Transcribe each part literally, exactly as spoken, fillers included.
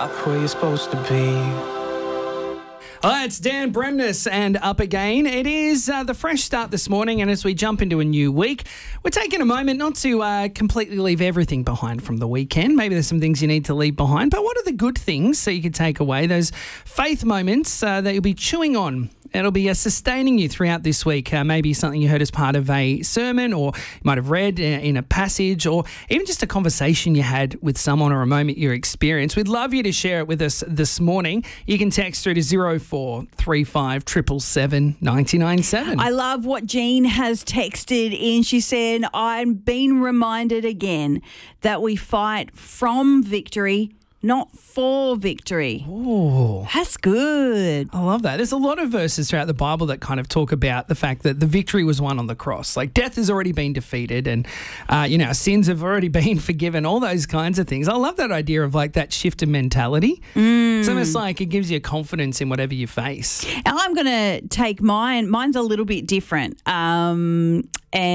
stop where you're supposed to be. Hi, it's Dan Bremnes and Up Again. It is uh, the fresh start this morning, and as we jump into a new week, we're taking a moment not to uh, completely leave everything behind from the weekend. Maybe there's some things you need to leave behind, but what are the good things so you can take away those faith moments uh, that you'll be chewing on? It'll be uh, sustaining you throughout this week. Uh, maybe something you heard as part of a sermon, or you might have read in a passage, or even just a conversation you had with someone or a moment you experienced. We'd love you to share it with us this morning. You can text through to zero four three five seven seven seven nine nine seven. I love what Jean has texted in. She said, I've been reminded again that we fight from victory, not for victory. Oh, that's good. I love that. There's a lot of verses throughout the Bible that kind of talk about the fact that the victory was won on the cross. Like death has already been defeated, and uh, you know, our sins have already been forgiven. All those kinds of things. I love that idea of like that shift in mentality. Mm. It's almost like it gives you confidence in whatever you face. Now I'm going to take mine. Mine's a little bit different. Um,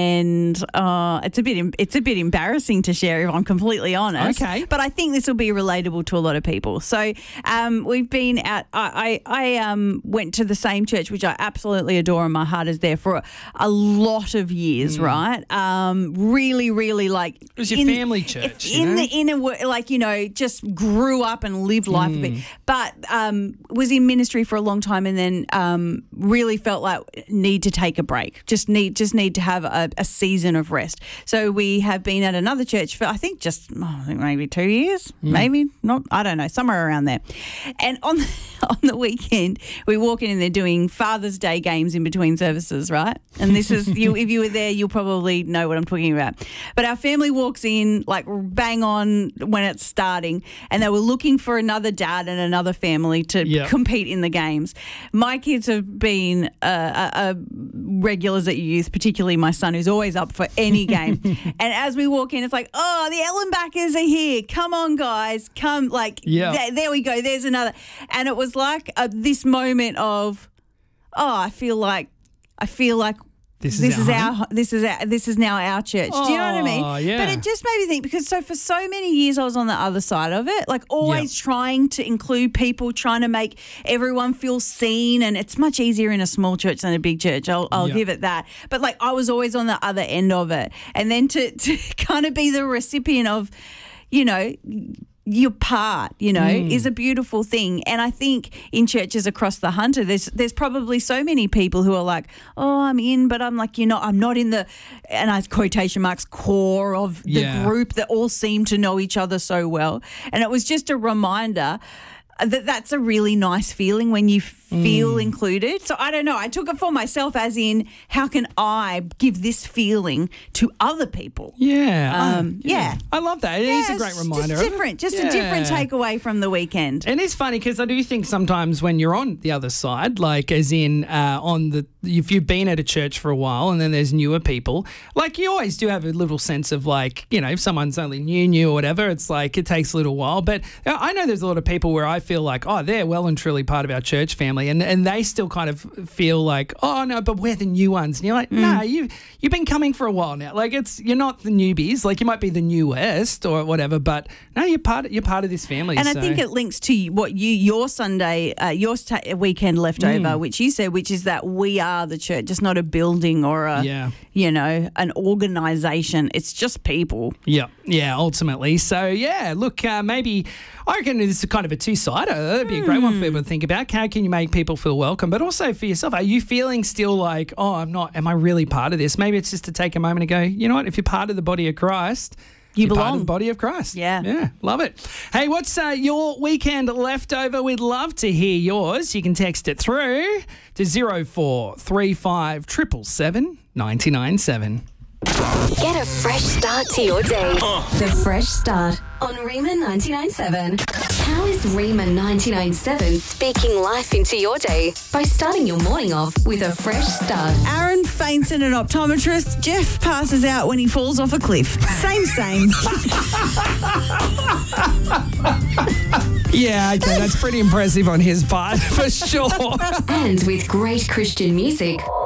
and uh, it's a bit it's a bit embarrassing to share, if I'm completely honest. Okay. But I think this will be relatable to a lot of people. So um, we've been at I I, I um, went to the same church, which I absolutely adore, and my heart is there for a, a lot of years. Mm. Right? Um, really, really like it was your in, family church. In you know? the inner, like you know, just grew up and lived life Mm. a bit, but um, was in ministry for a long time, and then um, really felt like need to take a break. Just need just need to have A, a season of rest. So we have been at another church for I think just oh, I think maybe two years, mm. maybe not. I don't know, somewhere around there. And on the, on the weekend, we walk in and they're doing Father's Day games in between services, right? And this is you. If you were there, you'll probably know what I'm talking about. But our family walks in like bang on when it's starting, and they were looking for another dad and another family to yep. compete in the games. My kids have been uh, uh, uh, regulars at youth, particularly my son, who's always up for any game. And as we walk in, it's like, oh, the Ellenbackers are here. Come on, guys. Come. Like, yeah. th- there we go. There's another. And it was like uh, this moment of, oh, I feel like, I feel like This is, this our, is our this is our this is now our church. Do you know what I mean? Oh, yeah. But it just made me think, because so for so many years I was on the other side of it, like always yep. trying to include people, trying to make everyone feel seen, and it's much easier in a small church than a big church. I'll, I'll yep. give it that. But like I was always on the other end of it, and then to to kind of be the recipient of, you know, your part, you know, mm. is a beautiful thing. And I think in churches across the Hunter, there's there's probably so many people who are like, oh, I'm in, but I'm like, you know, I'm not in the, and I quotation marks, core of the yeah. group that all seem to know each other so well. And it was just a reminder that that's a really nice feeling when you feel mm. included. So I don't know. I took it for myself as in, how can I give this feeling to other people? Yeah. Um, yeah. yeah. I love that. It yeah, is a great reminder. Just different. Just yeah. a different takeaway from the weekend. And it's funny because I do think sometimes when you're on the other side, like as in uh, on the, if you've been at a church for a while and then there's newer people, like you always do have a little sense of like, you know, if someone's only new, new or whatever, it's like it takes a little while. But I know there's a lot of people where I feel like, oh, they're well and truly part of our church family, and, and they still kind of feel like, oh no, but we're the new ones. And you're like, mm. no, you've you've been coming for a while now. Like it's you're not the newbies. Like you might be the newest or whatever, but no, you're part of, you're part of this family. And so. I think it links to what you your Sunday, uh, your ta- weekend leftover, mm. which you said, which is that we are the church. It's not a building or a yeah. you know an organisation. It's just people. Yeah, yeah. Ultimately, so yeah. Look, uh, maybe I reckon this is kind of a two-sider. That'd be a great one for people to think about. How can you make people feel welcome? But also for yourself, are you feeling still like, oh, I'm not, am I really part of this? Maybe it's just to take a moment and go, you know what, if you're part of the body of Christ, you you're belong. part of the body of Christ. Yeah. Yeah, love it. Hey, what's uh, your weekend leftover? We'd love to hear yours. You can text it through to zero four three five seven seven seven nine nine seven. Get a fresh start to your day. The Fresh Start on Rima ninety-nine point seven. How is Rima ninety-nine point seven speaking life into your day? By starting your morning off with a fresh start. Aaron faints at an optometrist. Jeff passes out when he falls off a cliff. Same, same. Yeah, okay, that's pretty impressive on his part, for sure. And with great Christian music,